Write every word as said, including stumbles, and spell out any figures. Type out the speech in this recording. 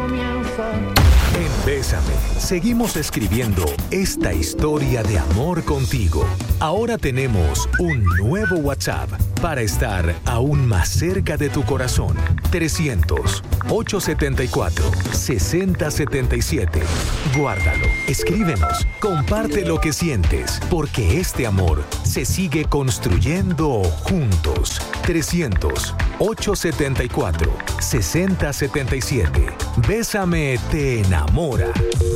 comienza. En Bésame, seguimos escribiendo esta historia de amor contigo. Ahora tenemos un nuevo WhatsApp para estar aún más cerca de tu corazón. trescientos, ochocientos setenta y cuatro, sesenta setenta y siete. Guárdalo, escríbenos, comparte lo que sientes, porque este amor se sigue construyendo juntos. trescientos, ochocientos setenta y cuatro, sesenta setenta y siete. Bésame te enamora.